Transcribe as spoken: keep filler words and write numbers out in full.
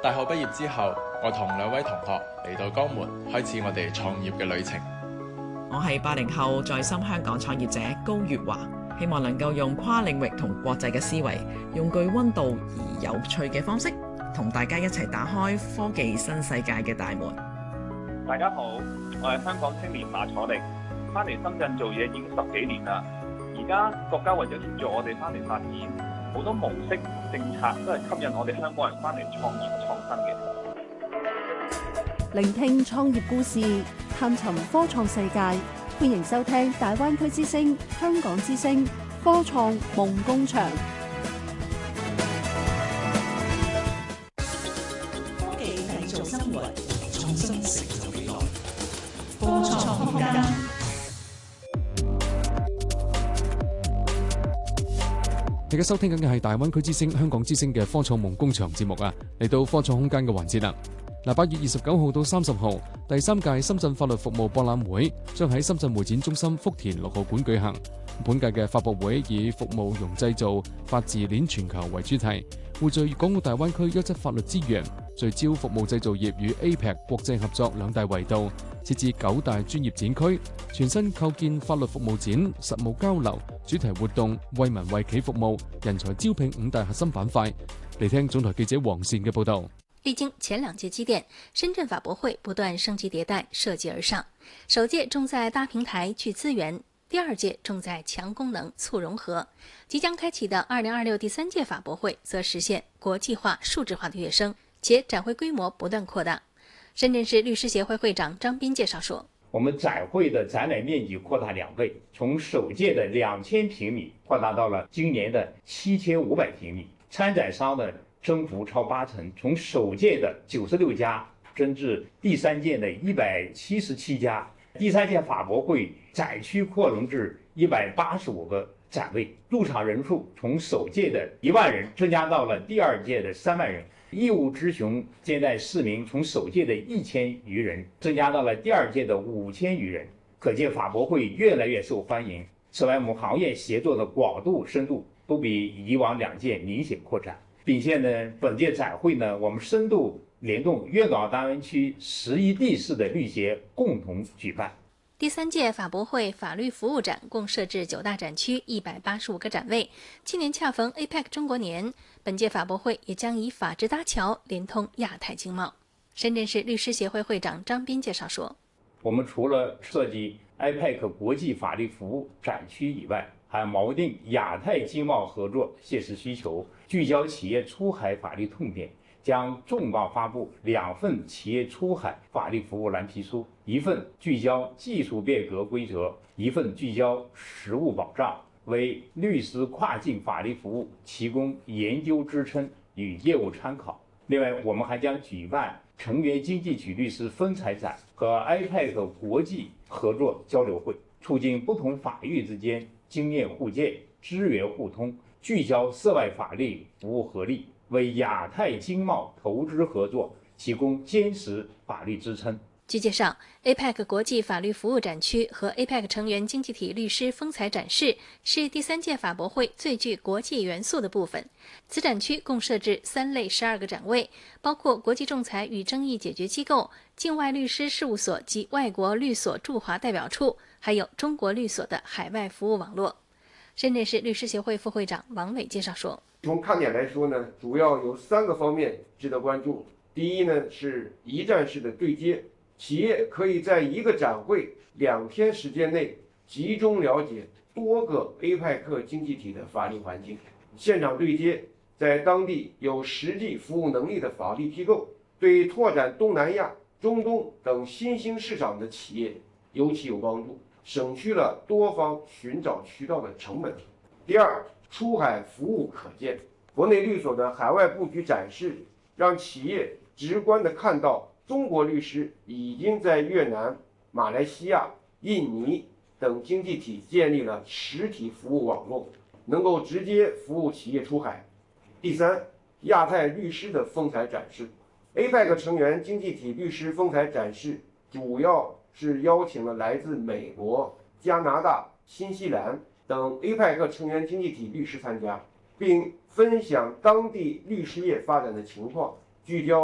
大學畢業之後，我同兩位同學嚟到江門，開始我哋創業嘅旅程。 我係八零後在深香港創業者高月華，希望能夠用跨領域同國際嘅思維，用具溫度而有趣嘅方式，同大家一齊打開科技新世界嘅大門。 大家好，我係香港青年馬楚力，翻嚟深圳做嘢已經十幾年啦。而家國家為咗協助我哋翻嚟發展，好多模式政策都係吸引我哋香港人翻嚟創業創新嘅。 聆聽創業故事，探尋科創世界，歡迎收聽大灣區之聲、香港之聲科創夢工場。 科技製造生活，創新成就未來。科創空間。 大家收聽緊嘅係大灣區之聲、香港之聲嘅科創夢工場節目啊！嚟到科創空間嘅環節啦。嗱，八月二十九號到三十號，第三屆深圳法律服務博覽會將喺深圳會展中心福田六號館舉行。本屆嘅發佈會以服務融製造、法治鏈全球為主題，匯聚粵港澳大灣區優質法律資源，聚焦服務製造業與 A P E C 國際合作兩大維度，設置九大專業展區，全新構建法律服務展、實務交流、主題活動、為民為企服務、人才招聘五大核心板塊。嚟聽總台記者黃善嘅報道。 歷經前兩屆積澱，深圳法博會不斷升級迭代，設計而上。首屆重在搭平台、聚資源，第二屆重在強功能、促融合。即將開啟的二零二六第三屆法博會，則實現國際化、數字化的躍升，且展會規模不斷擴大。深圳市律師協會會長張斌介紹說： 我們展會的展覽面積擴大兩倍，從首屆的兩千平米擴大到了今年的七千五百平米，參展商的增幅超八成，從首屆的九十六家增至第三屆的一百七十七家。第三屆法博會展區擴容至一百八十五個展位，入場人數從首屆的一萬人增加到了第二屆的三萬人。義務執行接待市民從首屆的一千餘人增加到了第二屆的五千餘人，可見法博會越來越受歡迎。此外，我們行業協作的廣度、深度都比以往兩屆明顯擴展。並且呢，本屆展會呢，我們深度聯動粵港澳大灣區十一地市的律協共同舉辦。 第三屆法博會法律服務展共設置九大展區，一百八十五個展位。今年恰逢 A P E C 中國年，本屆法博會也將以法治搭橋，連通亞太經貿。深圳市律師協會會長張斌介紹說： 我們除了設計 A P E C 國際法律服務展區以外，還錨定亞太經貿合作切實需求，聚焦企業出海法律痛點，將重磅發布兩份企業出海法律服務藍皮書，一份聚焦技術變革規則，一份聚焦實務保障，為律師跨境法律服務提供研究支撐與業務參考。另外，我們還將舉辦成員經濟體律師風采展和 A P E C 國際合作交流會，促進不同法域之間經驗互鑑、資源互通，聚焦涉外法律服務合力，為亞太經貿投資合作提供堅實法律支撐。 據介紹 ，A P E C 國際法律服務展區和 A P E C 成員經濟體律師風采展示是第三屆法博會最具國際元素的部分。此展區共設置三類十二個展位，包括國際仲裁與爭議解決機構、境外律師事務所及外國律所駐華代表處，還有中國律所的海外服務網絡。深圳市律師協會副會長王偉介紹說： 從看點來說呢，主要有三個方面值得關注。第一呢，是一站式的對接，企業可以在一個展會兩天時間內集中了解多個 A P E C 經濟體的法律環境，現場對接，在當地有實際服務能力的法律機構，對拓展東南亞、中東等新興市場的企業尤其有幫助，省去了多方尋找渠道的成本。第二，出海服務可見，國內律所的海外布局展示，讓企業直觀地看到中國律師已經在越南、馬來西亞、印尼等經濟體建立了實體服務網絡，能夠直接服務企業出海。第三，亞太律師的風采展示 ，A P E C 成員經濟體律師風采展示主要是邀請了來自美國、加拿大、新西蘭等 A P E C 成員經濟體律師參加，並分享當地律師業發展的情況，聚焦